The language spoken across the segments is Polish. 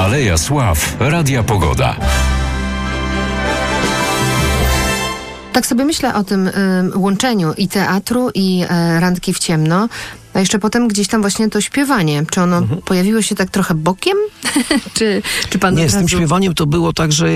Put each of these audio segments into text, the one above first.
Aleja Sław Radia Pogoda. Tak sobie myślę o tym łączeniu i teatru, i randki w ciemno, a jeszcze potem gdzieś tam właśnie to śpiewanie. Czy ono pojawiło się tak trochę bokiem? czy pan Nie, z tym śpiewaniem to było tak, że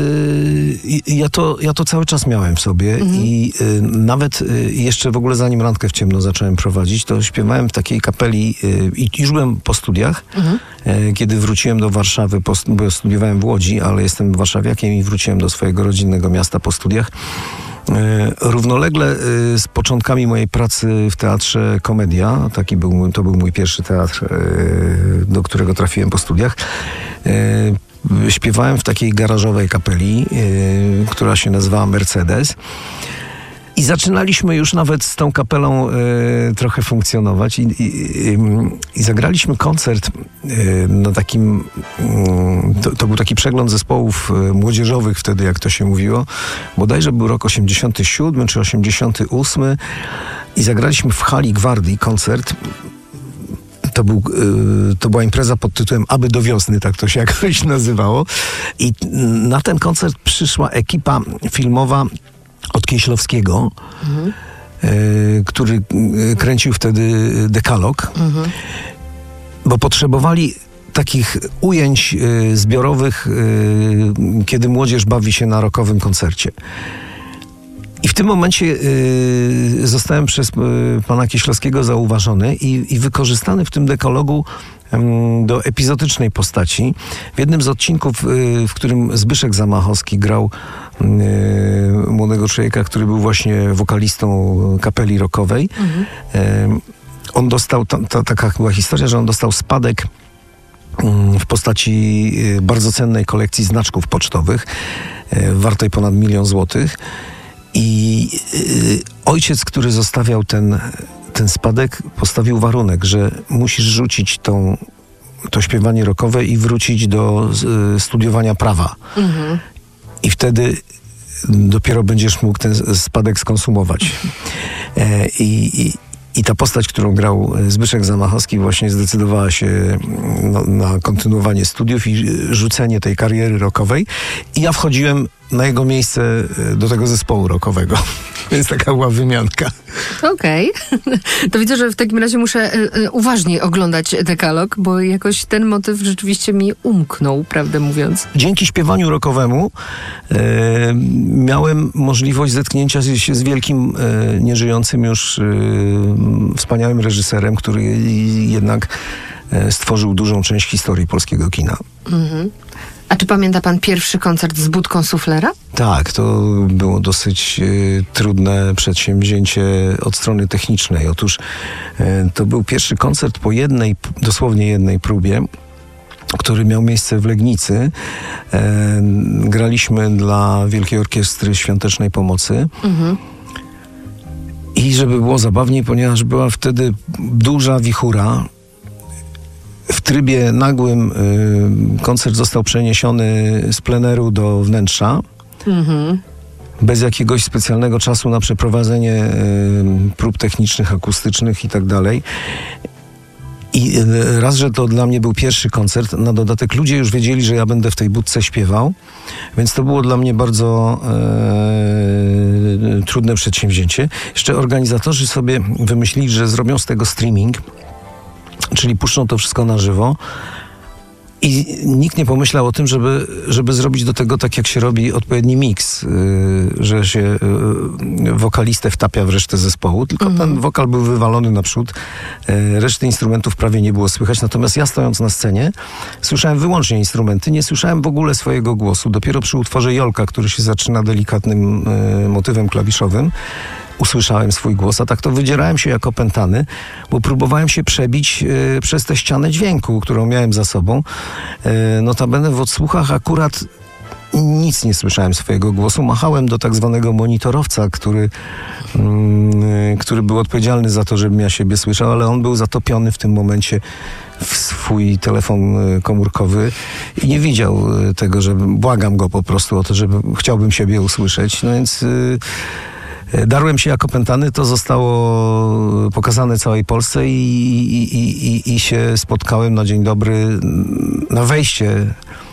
ja to cały czas miałem w sobie i nawet jeszcze w ogóle zanim randkę w ciemno zacząłem prowadzić, to śpiewałem w takiej kapeli i już byłem po studiach, kiedy wróciłem do Warszawy, bo studiowałem w Łodzi, ale jestem warszawiakiem i wróciłem do swojego rodzinnego miasta po studiach. Równolegle z początkami mojej pracy w teatrze Komedia, to był mój pierwszy teatr, do którego trafiłem po studiach, śpiewałem w takiej garażowej kapeli, która się nazywała Mercedes. I zaczynaliśmy już nawet z tą kapelą trochę funkcjonować i zagraliśmy koncert na takim, to był taki przegląd zespołów młodzieżowych wtedy, jak to się mówiło. Bodajże był rok 87 czy 88 i zagraliśmy w hali Gwardii koncert. To była impreza pod tytułem Aby do wiosny, tak to się jakoś nazywało. I na ten koncert przyszła ekipa filmowa od Kieślowskiego, który kręcił wtedy Dekalog, bo potrzebowali takich ujęć zbiorowych, kiedy młodzież bawi się na rockowym koncercie. I w tym momencie zostałem przez pana Kieślowskiego zauważony i wykorzystany w tym dekalogu do epizodycznej postaci. W jednym z odcinków, w którym Zbyszek Zamachowski grał młodego człowieka, który był właśnie wokalistą kapeli rockowej, on dostał, taka była historia, że on dostał spadek w postaci bardzo cennej kolekcji znaczków pocztowych, wartej ponad 1 000 000 złotych. I ojciec, który zostawiał ten spadek, postawił warunek, że musisz rzucić to śpiewanie rockowe i wrócić do studiowania prawa. I wtedy dopiero będziesz mógł ten spadek skonsumować. I ta postać, którą grał Zbyszek Zamachowski, właśnie zdecydowała się na kontynuowanie studiów i rzucenie tej kariery rockowej. I ja wchodziłem na jego miejsce do tego zespołu rockowego. Więc taka była wymianka. Okej. To widzę, że w takim razie muszę uważniej oglądać Dekalog, bo jakoś ten motyw rzeczywiście mi umknął, prawdę mówiąc. Dzięki śpiewaniu rockowemu miałem możliwość zetknięcia się z wielkim, nieżyjącym już wspaniałym reżyserem, który jednak stworzył dużą część historii polskiego kina. A czy pamięta pan pierwszy koncert z budką suflera? Tak, to było dosyć trudne przedsięwzięcie od strony technicznej. Otóż to był pierwszy koncert po dosłownie jednej próbie, który miał miejsce w Legnicy. Graliśmy dla Wielkiej Orkiestry Świątecznej Pomocy. I żeby było zabawniej, ponieważ była wtedy duża wichura, w trybie nagłym koncert został przeniesiony z pleneru do wnętrza. Bez jakiegoś specjalnego czasu na przeprowadzenie prób technicznych, akustycznych i tak dalej. I raz, że to dla mnie był pierwszy koncert, na dodatek ludzie już wiedzieli, że ja będę w tej budce śpiewał, więc to było dla mnie bardzo trudne przedsięwzięcie. Jeszcze organizatorzy sobie wymyślili, że zrobią z tego streaming, czyli puszczą to wszystko na żywo. I nikt nie pomyślał o tym, żeby zrobić do tego tak, jak się robi odpowiedni miks, że się wokalistę wtapia w resztę zespołu, tylko ten wokal był wywalony naprzód, reszty instrumentów prawie nie było słychać, natomiast ja stojąc na scenie słyszałem wyłącznie instrumenty, nie słyszałem w ogóle swojego głosu. Dopiero przy utworze Jolka, który się zaczyna delikatnym motywem klawiszowym, usłyszałem swój głos, a tak to wydzierałem się jak opętany, bo próbowałem się przebić przez tę ścianę dźwięku, którą miałem za sobą. Notabene w odsłuchach akurat nic nie słyszałem swojego głosu. Machałem do tak zwanego monitorowca, który był odpowiedzialny za to, żebym ja siebie słyszał, ale on był zatopiony w tym momencie w swój telefon komórkowy i nie widział tego, że błagam go po prostu o to, żeby chciałbym siebie usłyszeć. No więc Darłem się jako opętany, to zostało pokazane całej Polsce i się spotkałem na dzień dobry, na wejście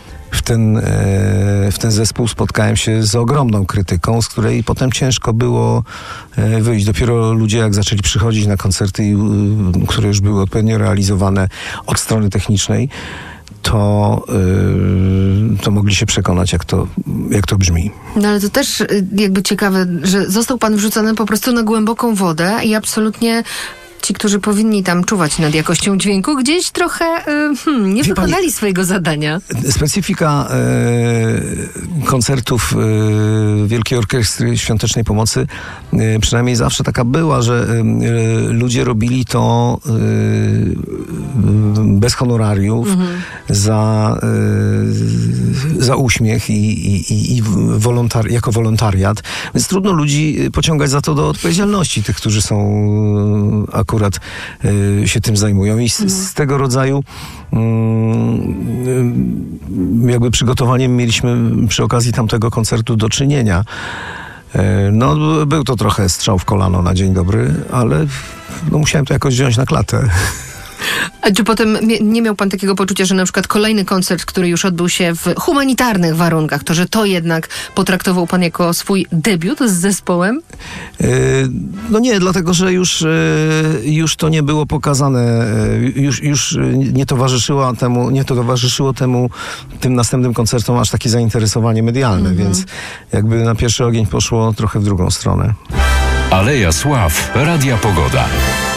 w ten zespół spotkałem się z ogromną krytyką, z której potem ciężko było wyjść. Dopiero ludzie, jak zaczęli przychodzić na koncerty, które już były odpowiednio realizowane od strony technicznej, to mogli się przekonać, jak to brzmi. No ale to też jakby ciekawe, że został pan wrzucony po prostu na głęboką wodę i absolutnie ci, którzy powinni tam czuwać nad jakością dźwięku, gdzieś trochę nie wykonali swojego zadania. Specyfika koncertów Wielkiej Orkiestry Świątecznej Pomocy przynajmniej zawsze taka była, że ludzie robili to bez honorariów, za uśmiech i jako wolontariat. Więc trudno ludzi pociągać za to do odpowiedzialności, tych, którzy są akurat się tym zajmują. I z tego rodzaju jakby przygotowaniem mieliśmy przy okazji tamtego koncertu do czynienia. No, był to trochę strzał w kolano na dzień dobry, ale musiałem to jakoś wziąć na klatę. A czy potem nie miał pan takiego poczucia, że na przykład kolejny koncert, który już odbył się w humanitarnych warunkach, to że to jednak potraktował pan jako swój debiut z zespołem? No nie, dlatego że już to nie było pokazane, już nie towarzyszyło temu tym następnym koncertom aż takie zainteresowanie medialne, więc jakby na pierwszy ogień poszło trochę w drugą stronę. Aleja Sław, Radia Pogoda.